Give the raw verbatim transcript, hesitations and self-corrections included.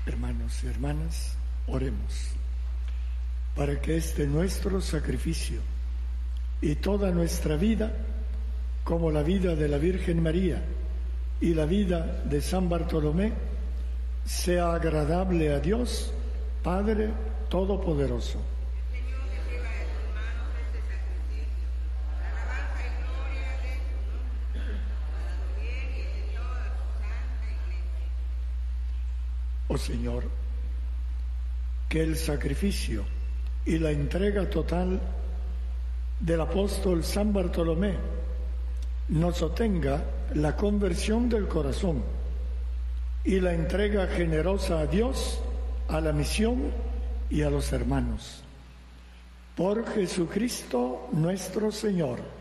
Hermanos y hermanas, oremos para que este nuestro sacrificio y toda nuestra vida, como la vida de la Virgen María y la vida de San Bartolomé, sea agradable a Dios, Padre Todopoderoso. Oh Señor, que el sacrificio y la entrega total del apóstol San Bartolomé nos obtenga la conversión del corazón y la entrega generosa a Dios, a la misión y a los hermanos. Por Jesucristo nuestro Señor.